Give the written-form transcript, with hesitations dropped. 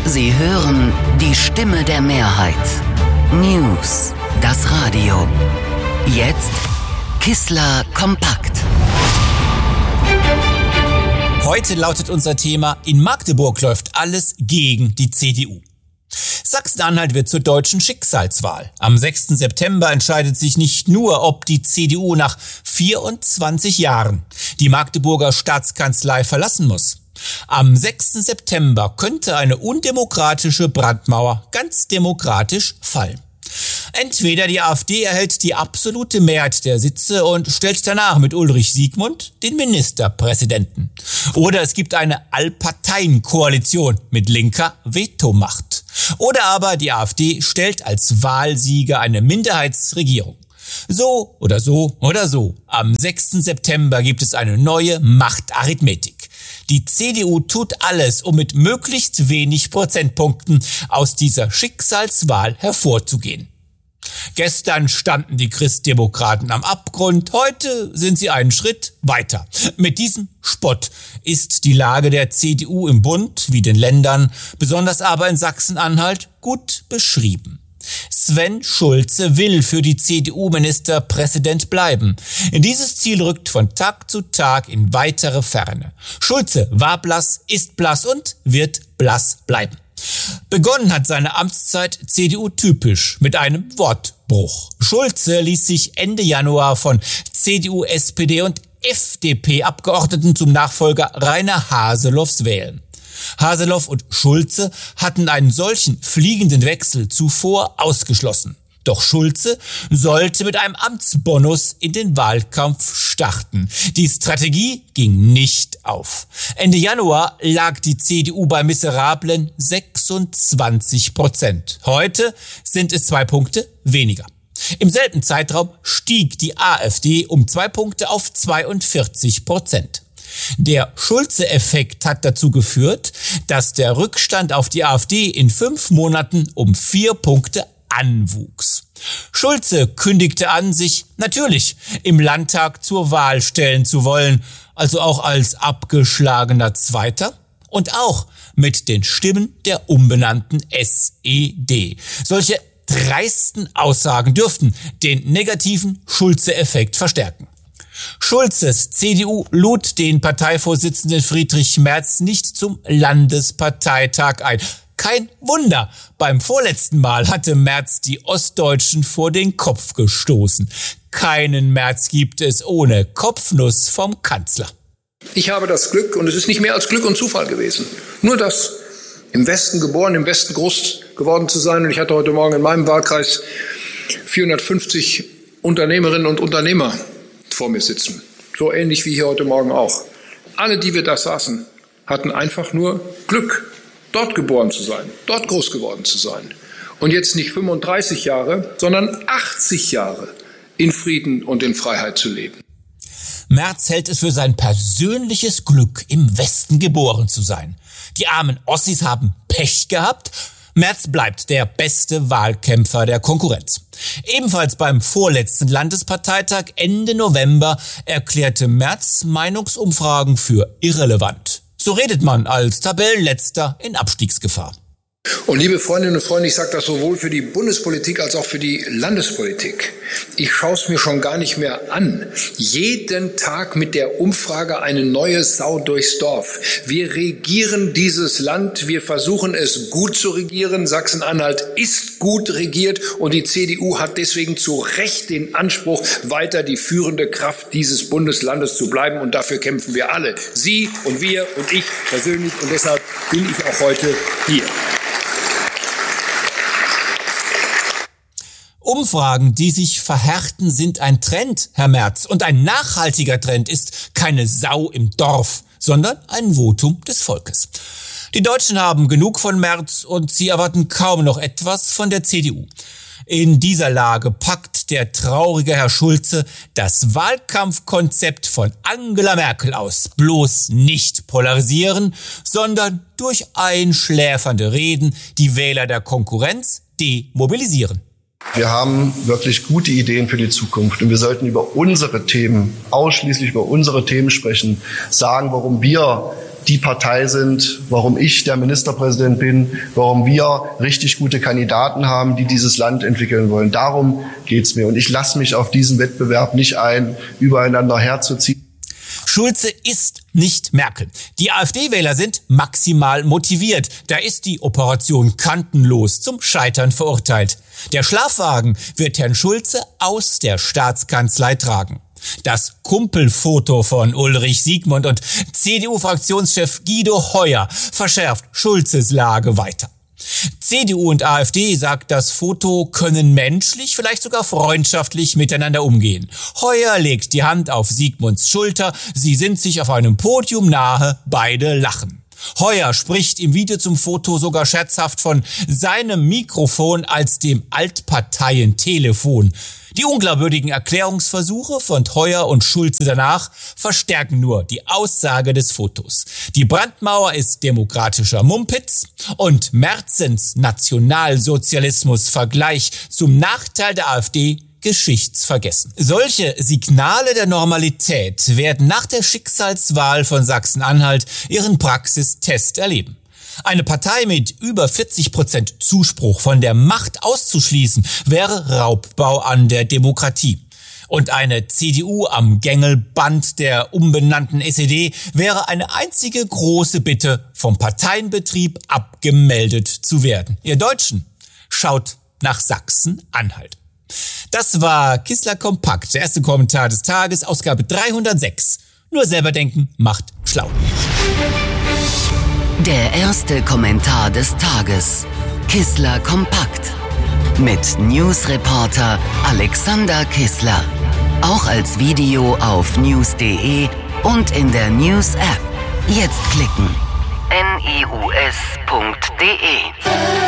Sie hören die Stimme der Mehrheit. News, das Radio. Jetzt Kissler kompakt. Heute lautet unser Thema: In Magdeburg läuft alles gegen die CDU. Sachsen-Anhalt wird zur deutschen Schicksalswahl. Am 6. September entscheidet sich nicht nur, ob die CDU nach 24 Jahren die Magdeburger Staatskanzlei verlassen muss. Am 6. September könnte eine undemokratische Brandmauer ganz demokratisch fallen. Entweder die AfD erhält die absolute Mehrheit der Sitze und stellt danach mit Ulrich Siegmund den Ministerpräsidenten. Oder es gibt eine Allparteienkoalition mit linker Vetomacht. Oder aber die AfD stellt als Wahlsieger eine Minderheitsregierung. So oder so oder so. Am 6. September gibt es eine neue Machtarithmetik. Die CDU tut alles, um mit möglichst wenig Prozentpunkten aus dieser Schicksalswahl hervorzugehen. Gestern standen die Christdemokraten am Abgrund, heute sind sie einen Schritt weiter. Mit diesem Spott ist die Lage der CDU im Bund wie den Ländern, besonders aber in Sachsen-Anhalt, gut beschrieben. Sven Schulze will für die CDU Ministerpräsident bleiben. Dieses Ziel rückt von Tag zu Tag in weitere Ferne. Schulze war blass, ist blass und wird blass bleiben. Begonnen hat seine Amtszeit CDU-typisch mit einem Wortbruch. Schulze ließ sich Ende Januar von CDU, SPD und FDP-Abgeordneten zum Nachfolger Rainer Haseloffs wählen. Haseloff und Schulze hatten einen solchen fliegenden Wechsel zuvor ausgeschlossen. Doch Schulze sollte mit einem Amtsbonus in den Wahlkampf starten. Die Strategie ging nicht auf. Ende Januar lag die CDU bei miserablen 26%. Heute sind es 2 Punkte weniger. Im selben Zeitraum stieg die AfD um 2 Punkte auf 42%. Der Schulze-Effekt hat dazu geführt, dass der Rückstand auf die AfD in 5 Monaten um 4 Punkte anwuchs. Schulze kündigte an, sich natürlich im Landtag zur Wahl stellen zu wollen, also auch als abgeschlagener Zweiter und auch mit den Stimmen der umbenannten SED. Solche dreisten Aussagen dürften den negativen Schulze-Effekt verstärken. Schulzes CDU lud den Parteivorsitzenden Friedrich Merz nicht zum Landesparteitag ein. Kein Wunder, beim vorletzten Mal hatte Merz die Ostdeutschen vor den Kopf gestoßen. Keinen Merz gibt es ohne Kopfnuss vom Kanzler. Ich habe das Glück, und es ist nicht mehr als Glück und Zufall gewesen, nur das im Westen geboren, im Westen groß geworden zu sein. Und ich hatte heute Morgen in meinem Wahlkreis 450 Unternehmerinnen und Unternehmer vor mir sitzen. So ähnlich wie hier heute Morgen auch. Alle, die wir da saßen, hatten einfach nur Glück, dort geboren zu sein, dort groß geworden zu sein. Und jetzt nicht 35 Jahre, sondern 80 Jahre in Frieden und in Freiheit zu leben. Merz hält es für sein persönliches Glück, im Westen geboren zu sein. Die armen Ossis haben Pech gehabt. Merz bleibt der beste Wahlkämpfer der Konkurrenz. Ebenfalls beim vorletzten Landesparteitag Ende November erklärte Merz Meinungsumfragen für irrelevant. So redet man als Tabellenletzter in Abstiegsgefahr. Und liebe Freundinnen und Freunde, ich sage das sowohl für die Bundespolitik als auch für die Landespolitik. Ich schaue es mir schon gar nicht mehr an. Jeden Tag mit der Umfrage eine neue Sau durchs Dorf. Wir regieren dieses Land, wir versuchen es gut zu regieren. Sachsen-Anhalt ist gut regiert und die CDU hat deswegen zu Recht den Anspruch, weiter die führende Kraft dieses Bundeslandes zu bleiben. Und dafür kämpfen wir alle. Sie und wir und ich persönlich. Und deshalb bin ich auch heute hier. Umfragen, die sich verhärten, sind ein Trend, Herr Merz. Und ein nachhaltiger Trend ist keine Sau im Dorf, sondern ein Votum des Volkes. Die Deutschen haben genug von Merz und sie erwarten kaum noch etwas von der CDU. In dieser Lage packt der traurige Herr Schulze das Wahlkampfkonzept von Angela Merkel aus. Bloß nicht polarisieren, sondern durch einschläfernde Reden die Wähler der Konkurrenz demobilisieren. Wir haben wirklich gute Ideen für die Zukunft und wir sollten über unsere Themen, ausschließlich über unsere Themen sprechen, sagen, warum wir die Partei sind, warum ich der Ministerpräsident bin, warum wir richtig gute Kandidaten haben, die dieses Land entwickeln wollen. Darum geht's mir. Und ich lasse mich auf diesen Wettbewerb nicht ein, übereinander herzuziehen. Schulze ist nicht Merkel. Die AfD-Wähler sind maximal motiviert. Da ist die Operation kantenlos zum Scheitern verurteilt. Der Schlafwagen wird Herrn Schulze aus der Staatskanzlei tragen. Das Kumpelfoto von Ulrich Siegmund und CDU-Fraktionschef Guido Heuer verschärft Schulzes Lage weiter. CDU und AfD, sagt das Foto, können menschlich, vielleicht sogar freundschaftlich miteinander umgehen. Heuer legt die Hand auf Siegmunds Schulter, sie sind sich auf einem Podium nahe, beide lachen. Heuer spricht im Video zum Foto sogar scherzhaft von seinem Mikrofon als dem Altparteien-Telefon. Die unglaubwürdigen Erklärungsversuche von Heuer und Schulze danach verstärken nur die Aussage des Fotos. Die Brandmauer ist demokratischer Mumpitz und Merzens Nationalsozialismus-Vergleich zum Nachteil der AfD geschichtsvergessen. Solche Signale der Normalität werden nach der Schicksalswahl von Sachsen-Anhalt ihren Praxistest erleben. Eine Partei mit über 40% Zuspruch von der Macht auszuschließen, wäre Raubbau an der Demokratie. Und eine CDU am Gängelband der umbenannten SED wäre eine einzige große Bitte, vom Parteienbetrieb abgemeldet zu werden. Ihr Deutschen, schaut nach Sachsen-Anhalt. Das war Kissler Kompakt, der erste Kommentar des Tages, Ausgabe 306. Nur selber denken macht schlau. Der erste Kommentar des Tages. Kissler Kompakt. Mit Newsreporter Alexander Kissler. Auch als Video auf news.de und in der News-App. Jetzt klicken. news.de